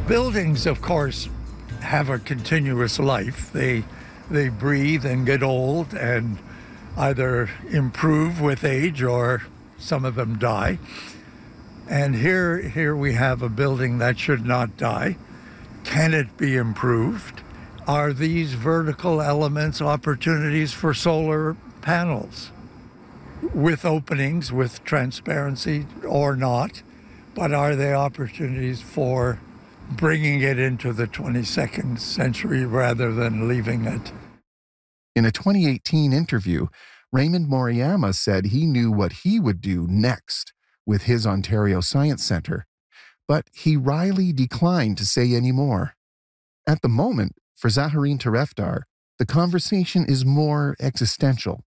Buildings, of course, have a continuous life. They breathe and get old and either improve with age or some of them die. And here we have a building that should not die. Can it be improved? Are these vertical elements opportunities for solar panels with openings, with transparency or not? But are they opportunities for bringing it into the 22nd century rather than leaving it? In a 2018 interview, Raymond Moriyama said he knew what he would do next with his Ontario Science Centre, but he wryly declined to say any more. At the moment, for Zaharine Tarefdar, the conversation is more existential.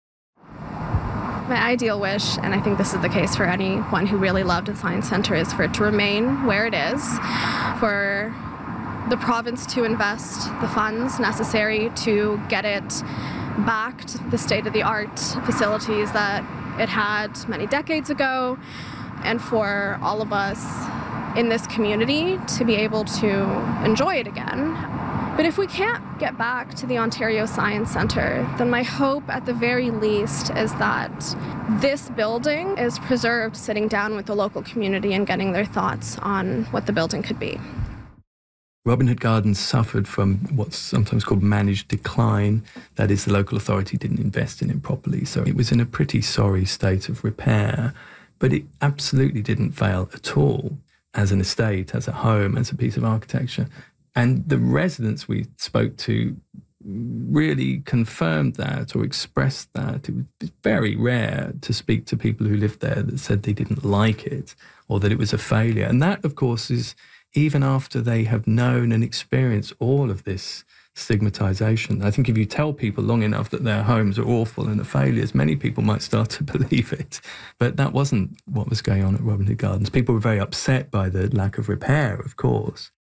My ideal wish, and I think this is the case for anyone who really loved a science centre, is for it to remain where it is, for the province to invest the funds necessary to get it back to the state-of-the-art facilities that it had many decades ago, and for all of us in this community to be able to enjoy it again. But if we can't get back to the Ontario Science Centre, then my hope at the very least is that this building is preserved, sitting down with the local community and getting their thoughts on what the building could be. Robin Hood Gardens suffered from what's sometimes called managed decline. That is, the local authority didn't invest in it properly. So it was in a pretty sorry state of repair. But it absolutely didn't fail at all as an estate, as a home, as a piece of architecture. And the residents we spoke to really confirmed that or expressed that. It was very rare to speak to people who lived there that said they didn't like it or that it was a failure. And that, of course, is even after they have known and experienced all of this stigmatization. I think if you tell people long enough that their homes are awful and are failures, many people might start to believe it. But that wasn't what was going on at Robin Hood Gardens. People were very upset by the lack of repair, of course.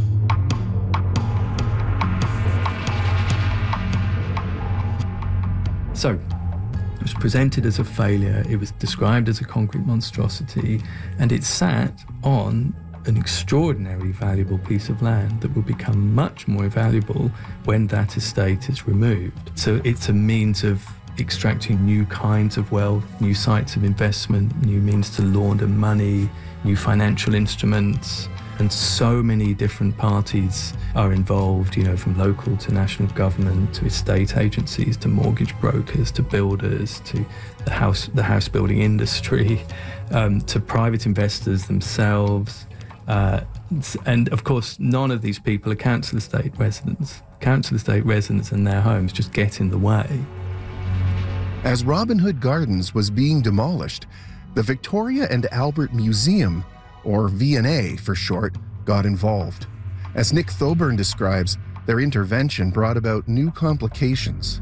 So, it was presented as a failure, it was described as a concrete monstrosity, and it sat on an extraordinarily valuable piece of land that will become much more valuable when that estate is removed. So it's a means of extracting new kinds of wealth, new sites of investment, new means to launder money, new financial instruments. And so many different parties are involved, from local to national government, to estate agencies, to mortgage brokers, to builders, to the house building industry, to private investors themselves. And of course, none of these people are council estate residents. Council estate residents and their homes just get in the way. As Robin Hood Gardens was being demolished, the Victoria and Albert Museum, or V&A for short, got involved. As Nick Thoburn describes, their intervention brought about new complications.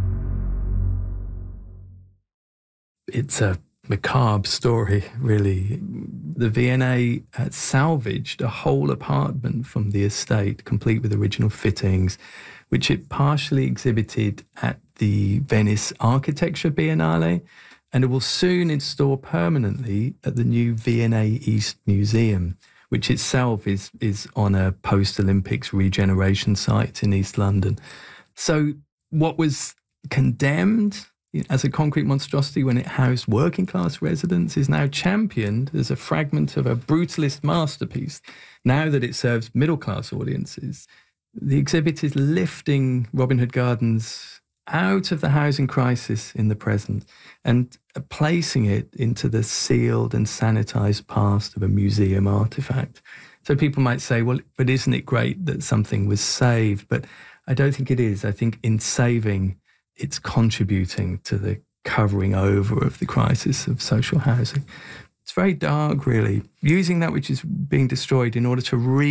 It's a macabre story, really. The V&A had salvaged a whole apartment from the estate, complete with original fittings, which it partially exhibited at the Venice Architecture Biennale, and it will soon install permanently at the new V&A East Museum, which itself is on a post-Olympics regeneration site in East London. So what was condemned as a concrete monstrosity when it housed working-class residents is now championed as a fragment of a brutalist masterpiece, now that it serves middle-class audiences. The exhibit is lifting Robin Hood Gardens out of the housing crisis in the present and placing it into the sealed and sanitized past of a museum artifact. So people might say, well, but isn't it great that something was saved? But I don't think it is. I think in saving, it's contributing to the covering over of the crisis of social housing. It's very dark, really, using that which is being destroyed in order to